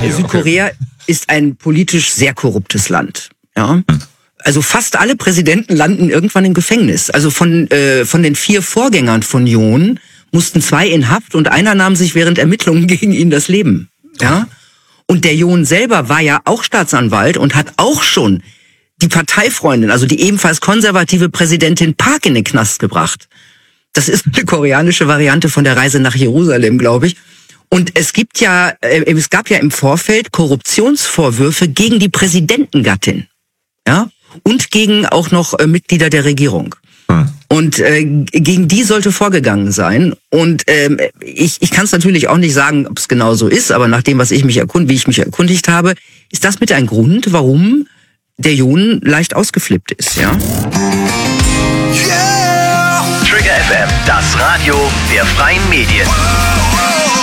Südkorea ist ein politisch sehr korruptes Land. Ja. Also fast alle Präsidenten landen irgendwann im Gefängnis. Also von den 4 Vorgängern von Yoon mussten 2 in Haft und einer nahm sich während Ermittlungen gegen ihn das Leben. Ja. Und der Yoon selber war ja auch Staatsanwalt und hat auch schon die Parteifreundin, also die ebenfalls konservative Präsidentin Park in den Knast gebracht. Das ist eine koreanische Variante von der Reise nach Jerusalem, glaube ich. Und es gab ja im Vorfeld Korruptionsvorwürfe gegen die Präsidentengattin, ja, und gegen auch noch Mitglieder der Regierung. Und gegen die sollte vorgegangen sein. Und ich kann es natürlich auch nicht sagen, ob es genau so ist, aber nach dem, wie ich mich erkundigt habe, ist das mit ein Grund, warum der Yoon leicht ausgeflippt ist, ja? Yeah! Trigger FM, das Radio der freien Medien.